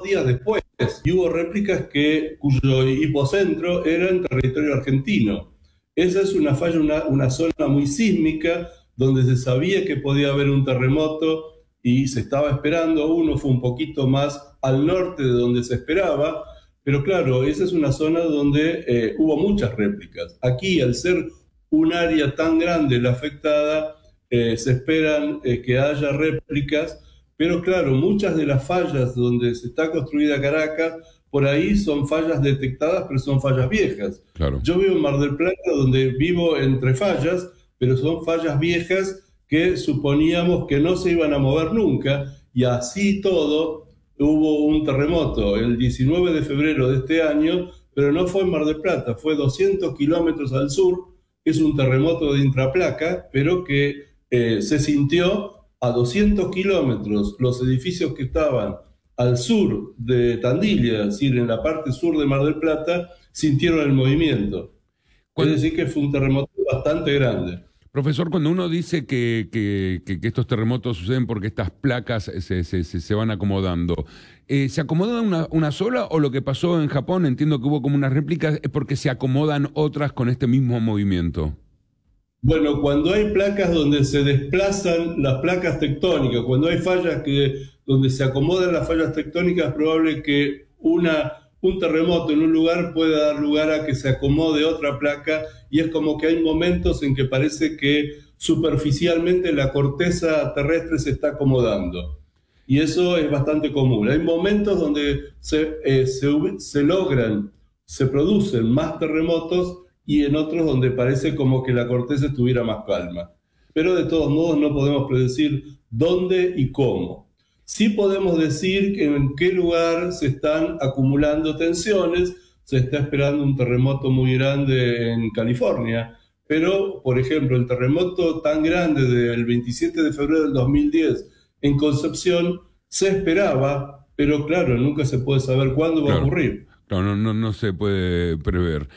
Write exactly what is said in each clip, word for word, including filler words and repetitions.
días después. Y hubo réplicas que, cuyo hipocentro era en territorio argentino. Esa es una falla, una, una zona muy sísmica, donde se sabía que podía haber un terremoto y se estaba esperando. Uno fue un poquito más al norte de donde se esperaba, pero claro, esa es una zona donde eh, hubo muchas réplicas. Aquí, al ser un área tan grande la afectada, eh, se esperan eh, que haya réplicas, pero claro, muchas de las fallas donde se está construida Caracas, por ahí son fallas detectadas, pero son fallas viejas. Claro. Yo vivo en Mar del Plata, donde vivo entre fallas, pero son fallas viejas que suponíamos que no se iban a mover nunca, y así todo hubo un terremoto el diecinueve de febrero de este año, pero no fue en Mar del Plata, fue doscientos kilómetros al sur. Es un terremoto de intraplaca, pero que eh, se sintió a doscientos kilómetros. Los edificios que estaban al sur de Tandil, es decir, en la parte sur de Mar del Plata, sintieron el movimiento. ¿Cuándo? Es decir, que fue un terremoto bastante grande. Profesor, cuando uno dice que, que, que, que estos terremotos suceden porque estas placas se, se, se van acomodando, eh, ¿se acomoda una, una sola o lo que pasó en Japón, entiendo que hubo como unas réplicas, es porque se acomodan otras con este mismo movimiento? Bueno, cuando hay placas donde se desplazan las placas tectónicas, cuando hay fallas que, donde se acomodan las fallas tectónicas, es probable que una, un terremoto en un lugar pueda dar lugar a que se acomode otra placa, y es como que hay momentos en que parece que superficialmente la corteza terrestre se está acomodando. Y eso es bastante común. Hay momentos donde se, eh, se, se logran, se producen más terremotos, y en otros donde parece como que la corteza estuviera más calma. Pero de todos modos no podemos predecir dónde y cómo. Sí podemos decir en qué lugar se están acumulando tensiones. Se está esperando un terremoto muy grande en California, pero, por ejemplo, el terremoto tan grande del veintisiete de febrero del dos mil diez en Concepción se esperaba, pero claro, nunca se puede saber cuándo va Claro. a ocurrir. No, no, no, no se puede prever.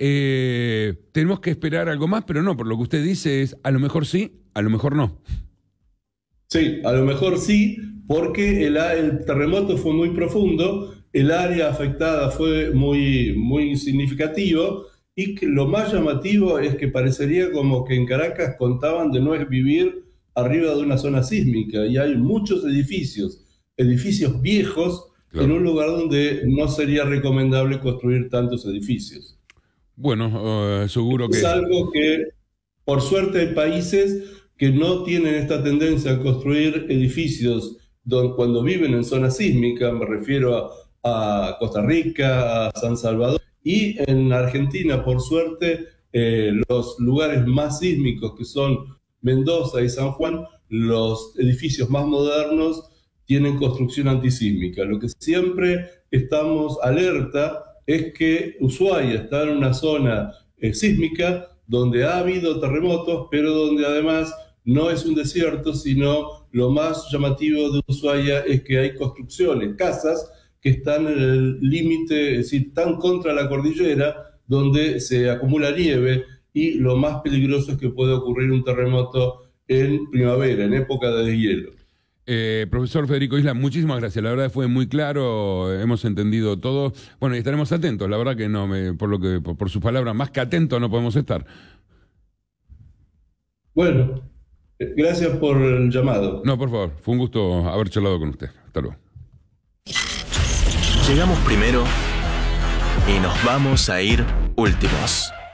Eh, tenemos que esperar algo más, pero no, por lo que usted dice es, a lo mejor sí, a lo mejor no. Sí, a lo mejor sí, porque el, el terremoto fue muy profundo, el área afectada fue muy, muy significativo, y que lo más llamativo es que parecería como que en Caracas contaban de no vivir arriba de una zona sísmica, y hay muchos edificios, edificios viejos, claro, en un lugar donde no sería recomendable construir tantos edificios. Bueno, uh, seguro que... Es algo que, por suerte, hay países que no tienen esta tendencia a construir edificios donde, cuando viven en zonas sísmicas. Me refiero a, a Costa Rica, a San Salvador, y en Argentina, por suerte, eh, los lugares más sísmicos, que son Mendoza y San Juan, los edificios más modernos tienen construcción antisísmica. Lo que siempre estamos alerta es que Ushuaia está en una zona eh, sísmica donde ha habido terremotos, pero donde además no es un desierto, sino lo más llamativo de Ushuaia es que hay construcciones, casas, que están en el límite, es decir, están contra la cordillera, donde se acumula nieve, y lo más peligroso es que puede ocurrir un terremoto en primavera, en época de deshielo. Eh, profesor Federico Isla, muchísimas gracias. La verdad fue muy claro, hemos entendido todo. Bueno, y estaremos atentos. La verdad que no, me, por lo que por, por sus palabras, más que atentos no podemos estar. Bueno, gracias por el llamado. No, por favor, fue un gusto haber charlado con usted. Hasta luego. Llegamos primero y nos vamos a ir últimos.